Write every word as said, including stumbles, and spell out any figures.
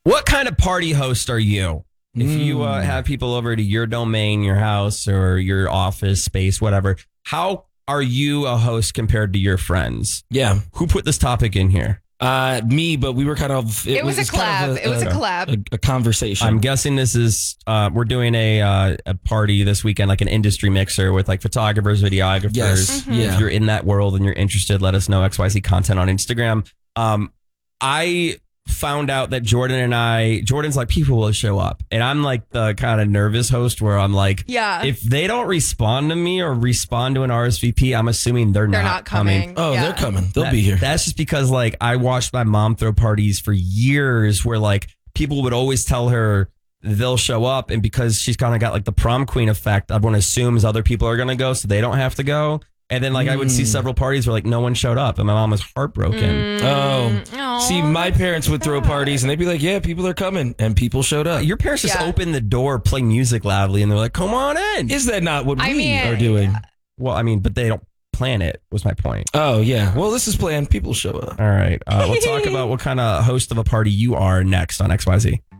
What kind of party host are you? If Mm. you uh, have people over to your domain, your house, or your office space, whatever, how are you a host compared to your friends? Yeah. Who put this topic in here? Uh, me, but we were kind of. It was a it's kind of collab. It was a collab. A, a conversation. I'm guessing this is, uh, we're doing a uh, a party this weekend, like an industry mixer with like photographers, videographers. Yes. Mhm. Yeah. If you're in that world and you're interested, let us know X Y Z content on Instagram. Um, I found out that Jordan and I, Jordan's like, people will show up. And I'm like the kind of nervous host where I'm like, Yeah. if they don't respond to me or respond to an R S V P, I'm assuming they're, They're not, not coming. Oh, Yeah. they're coming. They'll That- be here. That's just because like I watched my mom throw parties for years where like people would always tell her they'll show up. And because she's kind of got like the prom queen effect, everyone assumes other people are going to go so they don't have to go. And then like I would see Mm. several parties where like no one showed up and my mom was heartbroken. Oh, Aw, see, my that's parents would throw sad. parties and they'd be like, yeah, people are coming. And people showed up. Your parents just Yeah. open the door, play music loudly, and they're like, come on in. Is that not what I we mean, are doing? Well, I mean, but they don't plan it, was my point. Oh, yeah. Well, this is planned. People show up. All right. Uh, we'll talk about what kind of host of a party you are next on X Y Z.